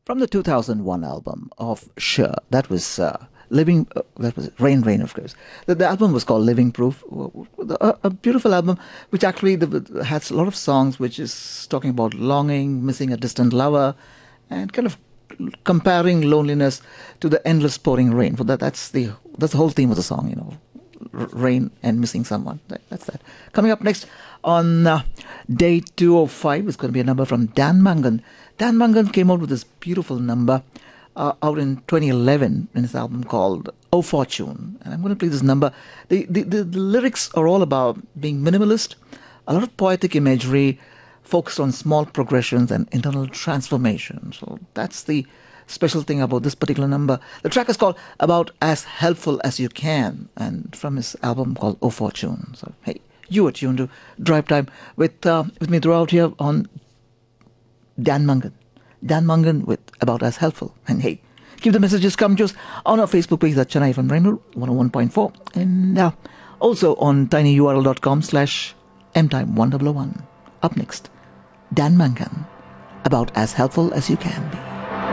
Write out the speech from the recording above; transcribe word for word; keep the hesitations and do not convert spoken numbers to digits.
From the two thousand one album of Cher, that was uh, Living, uh, that was Rain Rain, of course. The, the album was called Living Proof, a, a beautiful album which actually the, has a lot of songs which is talking about longing, missing a distant lover, and kind of comparing loneliness to the endless pouring rain. For that, that's the that's the whole theme of the song, you know, r- rain and missing someone. That, that's that. Coming up next on uh, day two oh five is going to be a number from Dan Mangan. Dan Mangan came out with this beautiful number uh, out in twenty eleven in his album called Oh Fortune. And I'm going to play this number. The, the, the, the lyrics are all about being minimalist, a lot of poetic imagery, focused on small progressions and internal transformation. So that's the special thing about this particular number. The track is called About As Helpful As You Can, and from his album called Oh Fortune. So, hey, you are tuned to Drive Time with, uh, with me throughout here on Dan Mangan. Dan Mangan with About As Helpful. And hey, keep the messages coming to us on our Facebook page at Chennai F M Rainbow one oh one point four, and uh, also on tinyurl.com slash mtime1001. Up next, Dan Mangan, About As Helpful As You Can Be.